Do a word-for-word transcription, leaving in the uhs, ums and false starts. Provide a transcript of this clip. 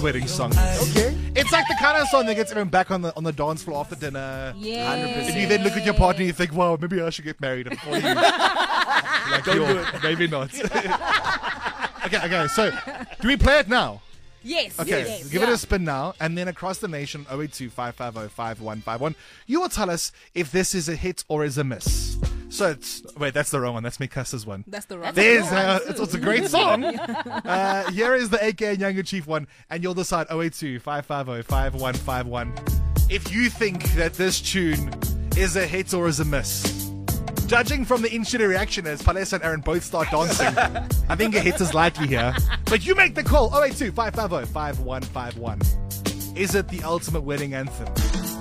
wedding song. Okay. It's like the kind of song that gets everyone back on the on the dance floor after dinner. Yeah. one hundred percent. And you then look at your partner and you think, wow, maybe I should get married before you. Like, Don't yo, do it. Maybe not. okay, okay, so do we play it now? Yes. Okay, yes, give yeah. it a spin now, and then across the nation, oh eight two, five five oh, five one five one, you will tell us if this is a hit or is a miss. So it's, wait, that's the wrong one. That's Mikasa's one. That's the right. There's, uh, it's, it's a great song. Uh, here is the A K and Younger Chief one, and you'll decide oh eight two, five five oh, five one five one if you think that this tune is a hit or is a miss. Judging from the in-studio reaction as Palesa and Aaron both start dancing, I think a hit is likely here. But you make the call, oh eight two, five five oh, five one five one. Is it the ultimate wedding anthem?